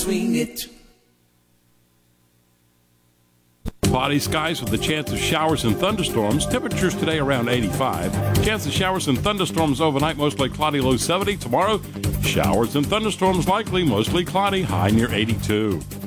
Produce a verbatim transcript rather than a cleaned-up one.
Swing it. Cloudy skies with a chance of showers and thunderstorms. Temperatures today around eighty-five. Chance of showers and thunderstorms overnight, mostly cloudy, low seventy. Tomorrow, showers and thunderstorms likely, mostly cloudy, high near eighty-two.